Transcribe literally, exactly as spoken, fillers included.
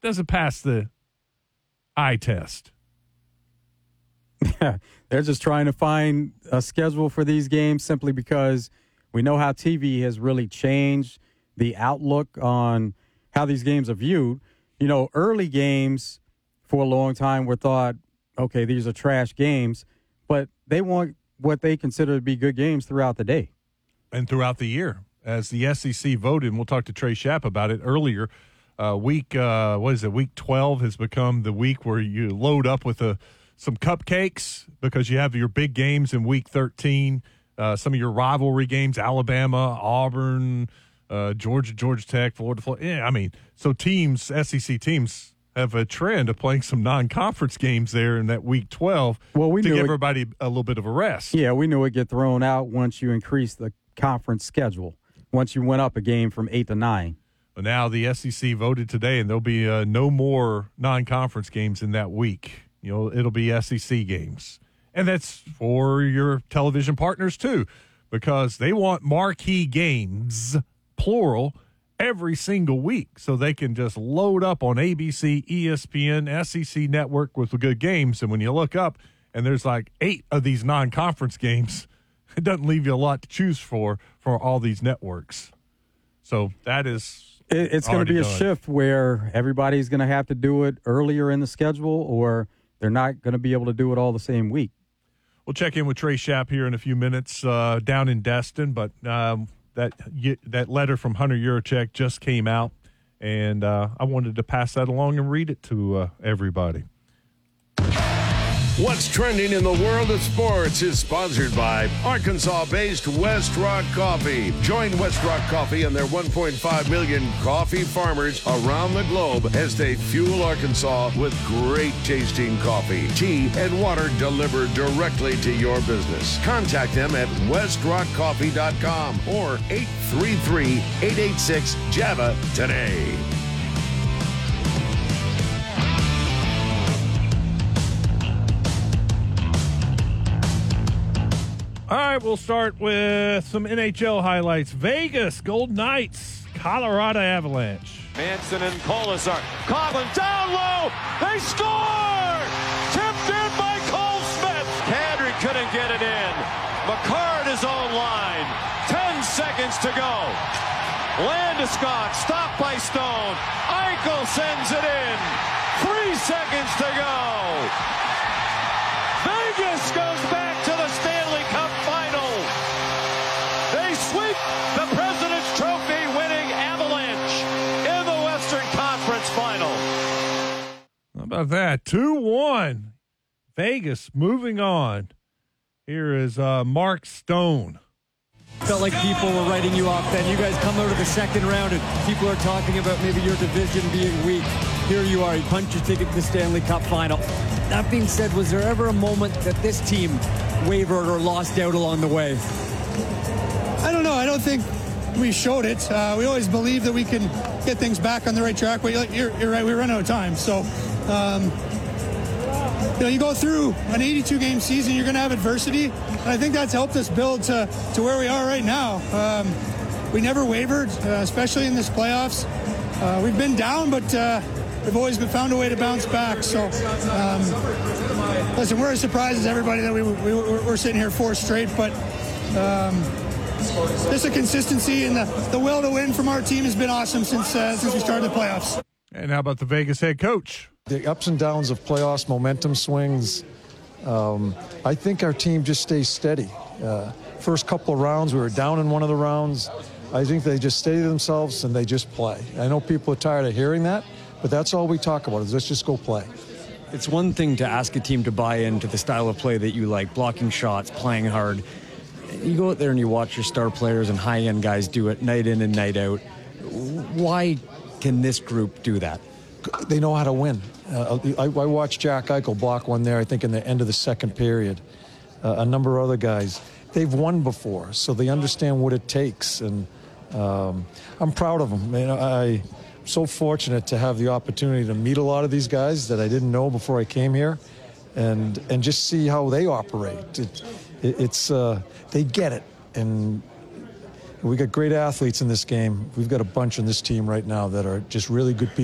doesn't pass the eye test. Yeah, they're just trying to find a schedule for these games simply because we know how T V has really changed the outlook on how these games are viewed. You know, early games for a long time were thought, okay, these are trash games, but they want what they consider to be good games throughout the day. And throughout the year, as the S E C voted, and we'll talk to Trey Schapp about it earlier, uh, week, uh, what is it, week twelve has become the week where you load up with a, some cupcakes because you have your big games in week thirteen, uh, some of your rivalry games, Alabama, Auburn, uh, Georgia, Georgia Tech, Florida, Florida. Yeah, I mean, so teams, S E C teams, have a trend of playing some non-conference games there in that week twelve well, we to give it, everybody a little bit of a rest. Yeah, we knew it'd get thrown out once you increase the conference schedule, once you went up a game from eight to nine. But now the S E C voted today, and there'll be uh, no more non-conference games in that week. You know, it'll be S E C games. And that's for your television partners, too, because they want marquee games, plural, every single week so they can just load up on A B C, E S P N, S E C Network with the good games. And when you look up and there's like eight of these non-conference games, it doesn't leave you a lot to choose for for all these networks. So that is it, It's going to be a done. shift where everybody's going to have to do it earlier in the schedule or they're not going to be able to do it all the same week. We'll check in with Trey Schapp here in a few minutes uh, down in Destin, but um, that that letter from Hunter Yurachek just came out, and uh, I wanted to pass that along and read it to uh, everybody. What's trending in the world of sports is sponsored by Arkansas-based West Rock Coffee. Join West Rock Coffee and their one point five million coffee farmers around the globe as they fuel Arkansas with great tasting coffee, tea, and water delivered directly to your business. Contact them at west rock coffee dot com or eight three three, eight eight six, Java today. All right, we'll start with some N H L highlights. Vegas, Golden Knights, Colorado Avalanche. Manson and Kolasar. Coughlin down low. They score! Tipped in by Cole Smith. Kadri couldn't get it in. McCarr his own line. Ten seconds to go. Landeskog stopped by Stone. Eichel sends it in. Three seconds to go. Vegas goes back to the Stanley Cup final. They sweep the President's Trophy winning Avalanche in the Western Conference final. How about that? two one. Vegas moving on. Here is uh, Mark Stone. Felt like people were writing you off then. You guys come out of the second round and people are talking about maybe your division being weak. Here you are. You punch your ticket to the Stanley Cup final. That being said, was there ever a moment that this team wavered or lost out along the way? I don't know. I don't think we showed it. Uh, we always believe that we can get things back on the right track. But you're, you're right. We run out of time. So, um, you know, you go through an eighty-two game season, you're going to have adversity. And I think that's helped us build to, to where we are right now. Um, we never wavered, uh, especially in this playoffs. Uh, we've been down, but uh, we've always been found a way to bounce back. So, um, listen, we're as surprised as everybody that we, we, we're sitting here four straight, but um, just the consistency and the, the will to win from our team has been awesome since uh, since we started the playoffs. And how about the Vegas head coach? The ups and downs of playoffs, momentum swings. Um, I think our team just stays steady. Uh, first couple of rounds, we were down in one of the rounds. I think they just steady themselves and they just play. I know people are tired of hearing that, but that's all we talk about is let's just go play. It's one thing to ask a team to buy into the style of play that you like, blocking shots, playing hard. You go out there and you watch your star players and high-end guys do it night in and night out. Why can this group do that? They know how to win. Uh, I, I watched Jack Eichel block one there, I think, in the end of the second period. Uh, a number of other guys. They've won before, so they understand what it takes. And um, I'm proud of them. You know, I'm so fortunate to have the opportunity to meet a lot of these guys that I didn't know before I came here and and just see how they operate. It, it, it's uh, they get it. And we got great athletes in this game. We've got a bunch in this team right now that are just really good people.